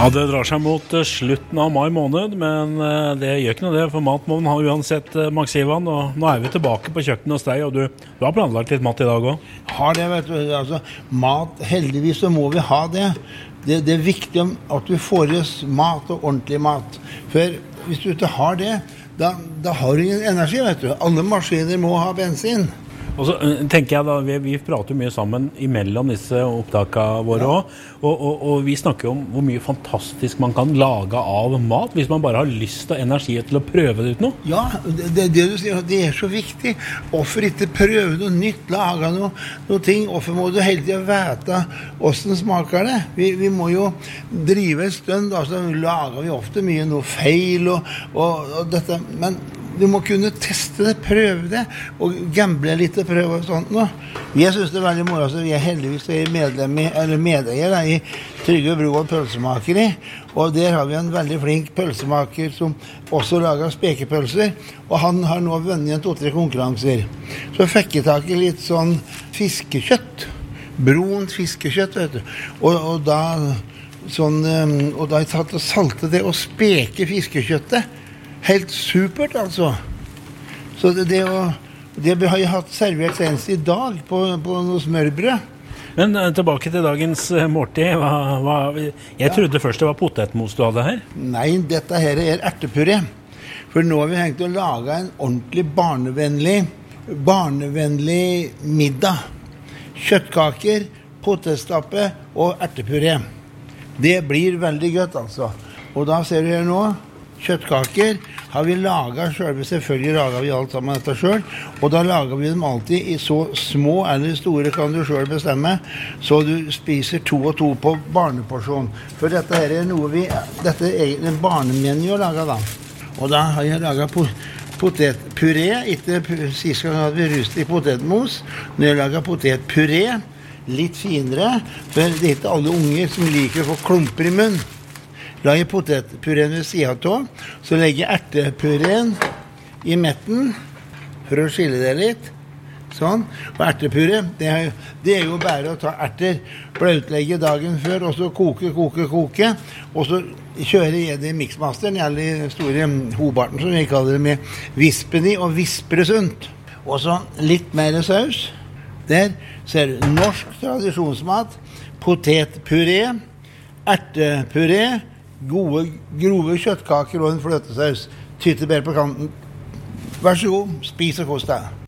Ja, det drar seg mot slutten av mai måned, men det gjør ikke noe det, for mat må man ha uansett, Max Ivan, og nå vi tilbake på kjøkkenet hos deg, og du har planlagt litt mat i dag også. Har det, vet du, altså, mat, heldigvis så må vi ha det. Det er viktig at vi får i oss mat og ordentlig mat, for hvis du ikke har det, da har du ingen energi, vet du. Alle maskiner må ha bensin. Og så tenker jeg da, vi prater mye sammen imellom disse opptakene våre også, og vi snakker om hvor mye fantastisk man kan lage av mat, hvis man bare har lyst og energi til å prøve det ut noe. Ja, det du sier, det så viktig. Hvorfor ikke prøve noe nytt, lage noe ting? Hvorfor må du hele tiden vite hvordan smaker det? Vi må jo drive en stund, da, så lager vi ofte mye noe feil og dette, men du må kunne teste det, prøve det, og gamble litt og prøve og sånt nå. Jeg synes det veldig moro, så vi heldigvis medeier i Trygve Bro og pølsemakeri, og der har vi en veldig flink pølsemaker som også lager spekepølser, og han har nå vunnet 2-3 konkurranser. Så fikk jeg tak i litt sånn fiskekjøtt, brunt fiskekjøtt, vet du, og da har jeg tatt og saltet det og speke fiskekjøttet. Helt supert, altså. Så det har jeg hatt servert senest i dag på noe smørbrød. Men tilbake til dagens måltid. Jeg trodde først det var potetmos du hadde her. Nei, dette her ertepuré. For nå har vi tenkt å lage en ordentlig barnevennlig middag. Kjøttkaker, potetstappe og ertepuré. Det blir veldig godt, altså. Og da ser du her nå, kjøttkaker har vi laget selv, selvfølgelig lager vi alt sammen dette selv, og da lager vi dem alltid i så små eller store kan du selv bestemme, så du spiser 2 og 2 på barneporsjon. For dette her dette er egentlig en barnemenu å lage da. Og da har jeg laget potetpuré, ikke sist gang hadde vi rust i potetmos, når jeg lager potetpuré, litt finere, for det er ikke alle unger som liker å få klumper i munnen. La jeg potetpureen ved siden av, så legger jeg ertepureen i metten for å skille det litt. Sånn. Og ertepuré, det er jo bare å ta erter, bløtlegge dagen før, og så koke, og så kjører jeg det i mixmasteren, eller store hobarten, som vi kaller det, med vispen i, og vispre sunt. Og så litt mer saus. Der ser du norsk tradisjonsmat, potetpuré, ertepuré, gode, grove kjøttkaker og en fløtesaus. Tyttebær på kanten. Vær så god, spis og kost deg.